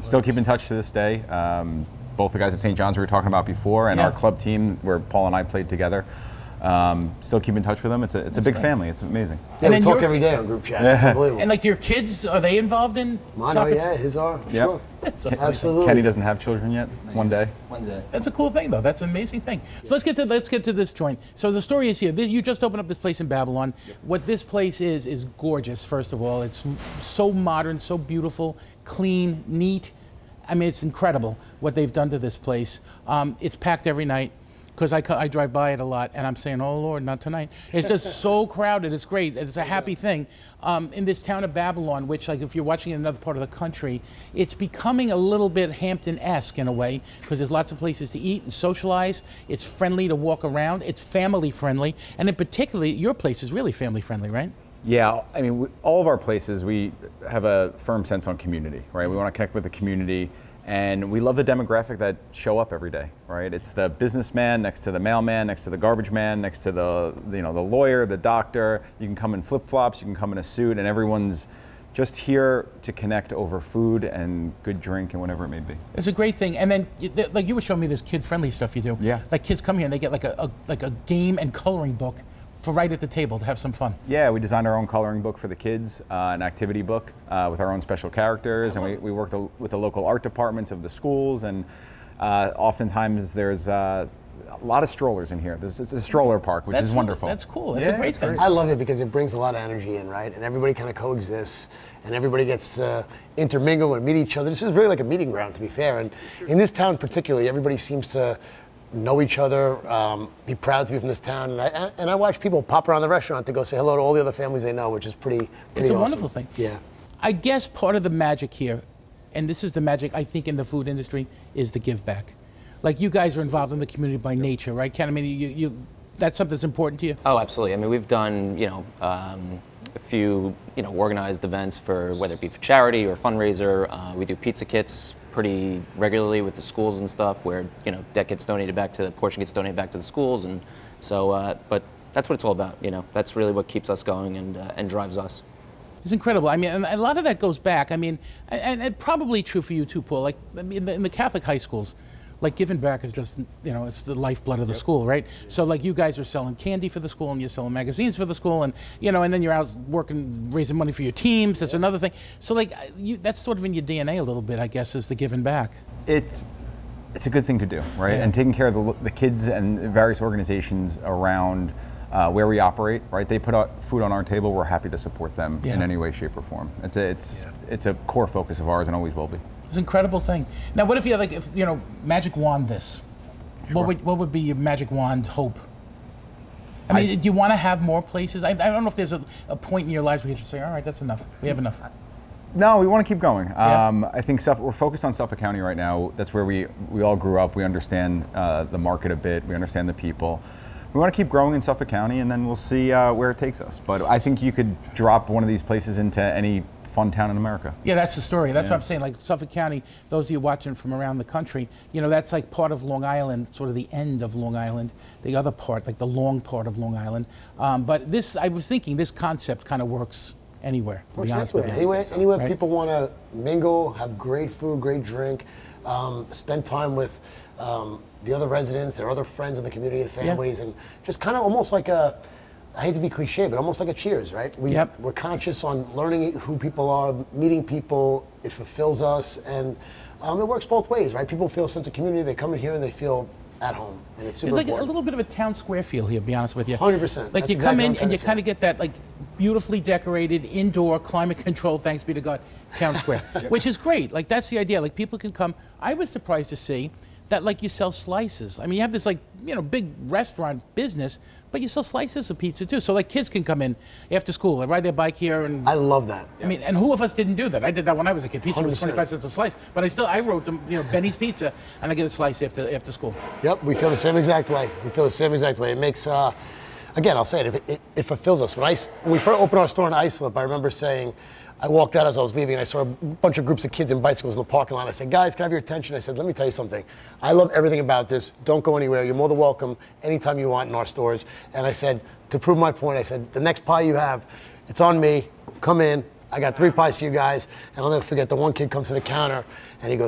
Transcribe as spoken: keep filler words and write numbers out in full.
Still keep in touch to this day. Um, both the guys at Saint John's we were talking about before, and Yeah. our club team where Paul and I played together. Um, still keep in touch with them. It's a it's a big great. family. It's amazing. Yeah, And we then talk you're- every day on group chat. It's unbelievable. And like your kids, are they involved in Mine, oh soccer? yeah, his are. Yep. Sure. That's, a, Absolutely. Kenny doesn't have children yet. One day. One day. that's a cool thing, though. That's an amazing thing. So let's get to let's get to this joint. So the story is here. This, you just opened up this place in Babylon. What this place is is gorgeous. First of all, it's so modern, so beautiful, clean, neat. I mean, it's incredible what they've done to this place. Um, it's packed every night. Because I, co- I drive by it a lot, and I'm saying, oh, Lord, not tonight. It's just so crowded. It's great. It's a happy thing. Um, in this town of Babylon, which, like, if you're watching in another part of the country, it's becoming a little bit Hampton-esque in a way, because there's lots of places to eat and socialize. It's friendly to walk around. It's family-friendly. And in particular, your place is really family-friendly, right? Yeah, I mean, we, all of our places, we have a firm sense on community, right? We want to connect with the community, and we love the demographic that show up every day, right? It's the businessman next to the mailman, next to the garbage man, next to the, you know, the lawyer, the doctor. You can come in flip-flops, you can come in a suit, and everyone's just here to connect over food and good drink and whatever it may be. It's a great thing. And then, you- th- like you were showing me this kid-friendly stuff you do. Yeah. Like kids come here and they get like a, a like a game and coloring book for right at the table to have some fun. Yeah, we designed our own coloring book for the kids, uh, an activity book uh, with our own special characters, and we, we work the, with the local art departments of the schools, and uh, oftentimes there's uh, a lot of strollers in here. There's, it's a stroller park, which That's is cool. wonderful. That's cool. That's Yeah, a great it's thing. I love it because it brings a lot of energy in, right? And everybody kind of coexists, and everybody gets to intermingle and meet each other. This is really like a meeting ground, to be fair. And in this town particularly, everybody seems to know each other, um, be proud to be from this town. And I, and I watch people pop around the restaurant to go say hello to all the other families they know, which is pretty, pretty It's a awesome. wonderful thing. Yeah. I guess part of the magic here, and this is the magic I think in the food industry, is the give back. Like you guys are involved in the community by nature, right, Ken? I mean, you, you that's something that's important to you. Oh, absolutely. I mean, we've done, you know, um, a few, you know, organized events for whether it be for charity or fundraiser. Uh, we do pizza kits pretty regularly with the schools and stuff, where you know that gets donated back to the portion gets donated back to the schools, and so. Uh, but that's what it's all about. You know, that's really what keeps us going and uh, and drives us. It's incredible. I mean, and a lot of that goes back. I mean, and, and probably true for you too, Paul. Like I mean, in, the, in the Catholic high schools, like giving back is just, you know, it's the lifeblood of the school, right? So like you guys are selling candy for the school and you're selling magazines for the school, and you know, and then you're out working, raising money for your teams. That's another thing. So like you, that's sort of in your D N A a little bit, I guess, is the giving back. It's it's a good thing to do, right? Yeah. And taking care of the, the kids and various organizations around uh, where we operate, right? They put out food on our table. We're happy to support them Yeah. in any way, shape, or form. It's a, it's it's a core focus of ours and always will be. It's an incredible thing. Now, what if you had like, if you know, magic wand this? What would what would be your magic wand hope? I mean, I- do you want to have more places? I, I don't know if there's a, a point in your lives where you just say, all right, that's enough. We have enough. No, we want to keep going. Yeah. Um, I think Suffolk, we're focused on Suffolk County right now. That's where we, we all grew up. We understand uh, the market a bit. We understand the people. We want to keep growing in Suffolk County, and then we'll see uh, where it takes us. But I think you could drop one of these places into any fun town in America. Yeah, that's the story. That's Yeah. what I'm saying. Like Suffolk County, those of you watching from around the country, you know, that's like part of Long Island, sort of the end of Long Island, the other part, like the long part of Long Island. Um, but this, I was thinking, this concept kind of works anywhere, to be honest with you. Anywhere, anywhere Right? people want to mingle, have great food, great drink, um, spend time with um, the other residents, their other friends in the community and families, and just kind of almost like a, I hate to be cliche, but almost like a Cheers, right? We, Yep. We're conscious on learning who people are, meeting people, it fulfills us, and um, it works both ways, right? People feel a sense of community, they come in here and they feel at home, and it's super It's like a important. little bit of a town square feel here, to be honest with you. one hundred percent. Like That's you come exactly what in I'm trying and you to kind say. of get that like beautifully decorated, indoor, climate controlled, thanks be to God, town square, which is great. Like that's the idea. Like people can come. I was surprised to see that like you sell slices. I mean, you have this like, you know, big restaurant business, but you sell slices of pizza too. So like kids can come in after school, they ride their bike here and I love that. I mean, and who of us didn't do that? I did that when I was a kid. Pizza was one hundred percent. twenty-five cents a slice, but I still, I wrote them, you know, Benny's Pizza, and I get a slice after after school. Yep, we feel the same exact way. We feel the same exact way. It makes, uh, again, I'll say it, it, it, it fulfills us. When, I, when we first opened our store in Islip, I remember saying, I walked out as I was leaving and I saw a bunch of groups of kids in bicycles in the parking lot. I said, guys, can I have your attention? I said, let me tell you something. I love everything about this. Don't go anywhere. You're more than welcome anytime you want in our stores. And I said, to prove my point, I said, the next pie you have, it's on me. Come in, I got three pies for you guys. And I'll never forget, the one kid comes to the counter and he goes,